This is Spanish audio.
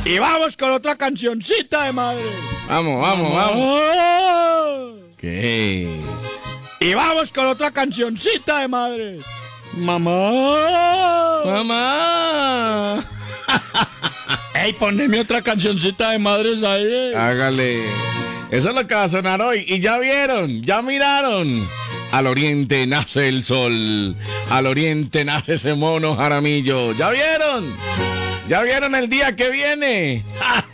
Y vamos con otra cancioncita de madre. Vamos. ¿Qué? Y vamos con otra cancioncita de madre. Mamá. Ey, poneme otra cancioncita de madres ahí. Hágale. Eso es lo que va a sonar hoy. Y ya vieron, ya miraron. Al oriente nace el sol. Al oriente nace ese mono Jaramillo. ¿Ya vieron? ¿Ya vieron el día que viene?